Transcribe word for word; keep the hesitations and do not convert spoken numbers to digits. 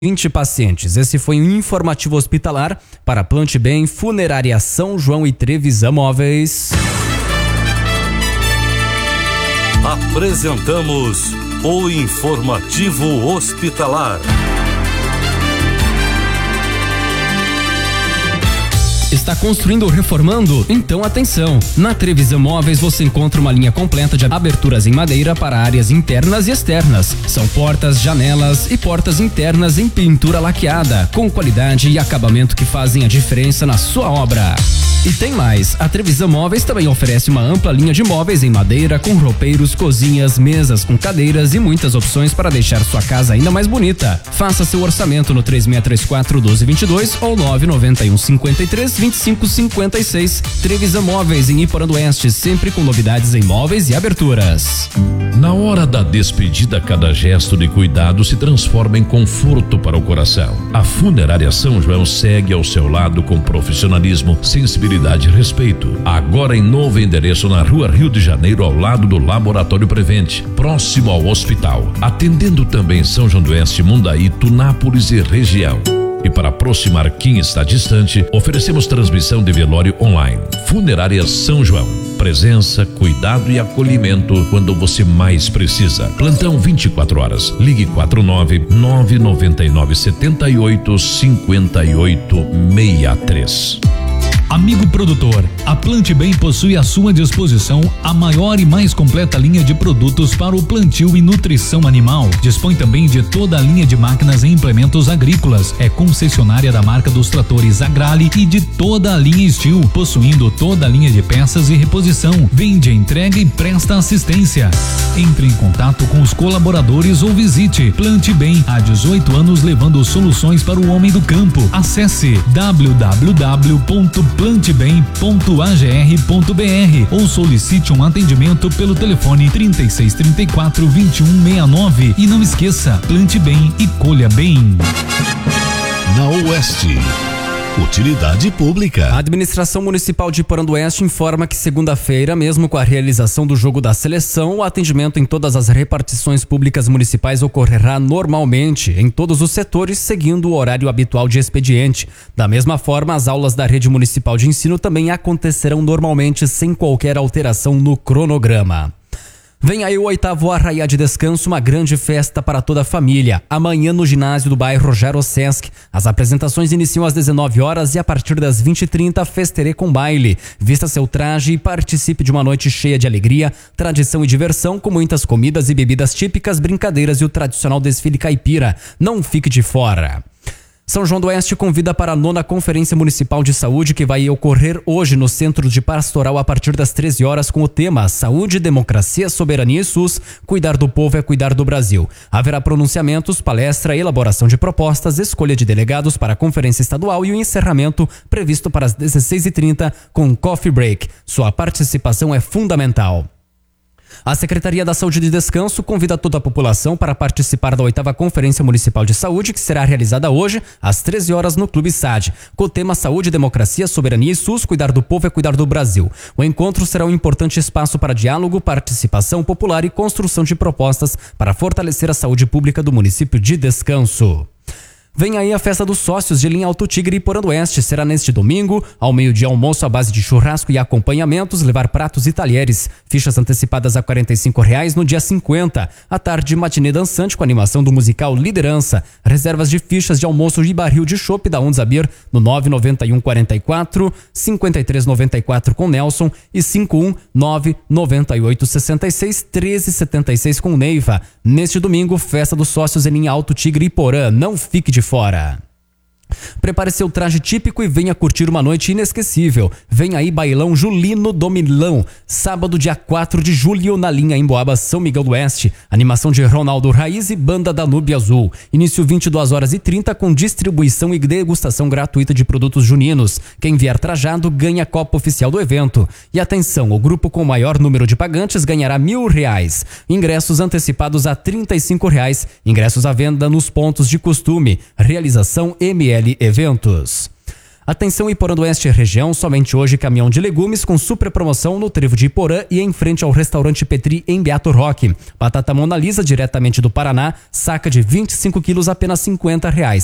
vinte pacientes. Esse foi um informativo hospitalar para Plante Bem, Funerária São João e Trevisan Móveis. Apresentamos o informativo hospitalar. Está construindo ou reformando? Então atenção! Na Trevisan Móveis você encontra uma linha completa de aberturas em madeira para áreas internas e externas. São portas, janelas e portas internas em pintura laqueada, com qualidade e acabamento que fazem a diferença na sua obra. E tem mais, a Trevisan Móveis também oferece uma ampla linha de móveis em madeira com roupeiros, cozinhas, mesas com cadeiras e muitas opções para deixar sua casa ainda mais bonita. Faça seu orçamento no três seis três quatro, um dois dois dois ou nove nove um cinco três, vinte e cinco cinquenta e seis. Trevisan Móveis em Iporã-do-Oeste, sempre com novidades em móveis e aberturas. Na hora da despedida, cada gesto de cuidado se transforma em conforto para o coração. A Funerária São João segue ao seu lado com profissionalismo, sensibilidade e respeito. Agora em novo endereço na Rua Rio de Janeiro, ao lado do Laboratório Prevente, próximo ao hospital. Atendendo também São João do Oeste, Mundaí, Tunápolis e região. E para aproximar quem está distante, oferecemos transmissão de velório online. Funerária São João. Presença, cuidado e acolhimento quando você mais precisa. Plantão vinte e quatro horas. Ligue quatro nove nove nove nove sete oito cinco oito seis três. Amigo produtor, a Plante Bem possui à sua disposição a maior e mais completa linha de produtos para o plantio e nutrição animal. Dispõe também de toda a linha de máquinas e implementos agrícolas. É concessionária da marca dos tratores Agrale e de toda a linha Steel, possuindo toda a linha de peças e reposição. Vende, entrega e presta assistência. Entre em contato com os colaboradores ou visite Plante Bem, há dezoito anos levando soluções para o homem do campo. Acesse w w w ponto plante bem ponto a g r ponto b r ou solicite um atendimento pelo telefone trinta e seis, trinta e quatro, vinte e um, sessenta e nove. E não esqueça, plante bem e colha bem. Na Oeste, utilidade pública. A Administração Municipal de Iporã-do-Oeste informa que segunda-feira, mesmo com a realização do jogo da seleção, o atendimento em todas as repartições públicas municipais ocorrerá normalmente, em todos os setores, seguindo o horário habitual de expediente. Da mesma forma, as aulas da rede municipal de ensino também acontecerão normalmente, sem qualquer alteração no cronograma. Vem aí o oitavo Arraiá de Descanso, uma grande festa para toda a família. Amanhã no ginásio do bairro Gerosesc. As apresentações iniciam às dezenove horas e a partir das vinte e trinta, festerê com baile. Vista seu traje e participe de uma noite cheia de alegria, tradição e diversão, com muitas comidas e bebidas típicas, brincadeiras e o tradicional desfile caipira. Não fique de fora. São João do Oeste convida para a nona Conferência Municipal de Saúde, que vai ocorrer hoje no Centro de Pastoral a partir das treze horas com o tema Saúde, Democracia, Soberania e SUS. Cuidar do povo é cuidar do Brasil. Haverá pronunciamentos, palestra, elaboração de propostas, escolha de delegados para a Conferência Estadual e o encerramento previsto para as dezesseis e trinta com coffee break. Sua participação é fundamental. A Secretaria da Saúde de Descanso convida toda a população para participar da oitava Conferência Municipal de Saúde, que será realizada hoje, às treze horas, no Clube S A D, com o tema Saúde, Democracia, Soberania e SUS, cuidar do povo é cuidar do Brasil. O encontro será um importante espaço para diálogo, participação popular e construção de propostas para fortalecer a saúde pública do município de Descanso. Vem aí a festa dos sócios de linha Alto Tigre e Iporã-do-Oeste. Será neste domingo, ao meio-dia, almoço à base de churrasco e acompanhamentos, levar pratos e talheres. Fichas antecipadas a quarenta e cinco reais no dia cinquenta. À tarde, matinê dançante com animação do musical Liderança. Reservas de fichas de almoço e barril de chopp da Unzabir no nove nove um quatro quatro, cinco três nove quatro com Nelson e cinco um nove nove oito seis seis, um três sete seis com Neiva. Neste domingo, festa dos sócios em linha Alto Tigre e Iporã. Não fique de fora. Prepare seu traje típico e venha curtir uma noite inesquecível. Vem aí Bailão Julino do Milão, sábado dia quatro de julho na linha Emboaba São Miguel do Oeste. Animação de Ronaldo Raiz e Banda Danúbio Azul. Início vinte e duas horas e trinta com distribuição e degustação gratuita de produtos juninos. Quem vier trajado ganha copa oficial do evento. E atenção, o grupo com maior número de pagantes ganhará mil reais. Ingressos antecipados a trinta e cinco reais. Ingressos à venda nos pontos de costume. Realização M L Eventos. Atenção Iporã do Oeste região, somente hoje caminhão de legumes com super promoção no Trevo de Iporã e em frente ao restaurante Petri em Beato Roque. Batata Mona Lisa diretamente do Paraná, saca de vinte e cinco quilos apenas cinquenta reais.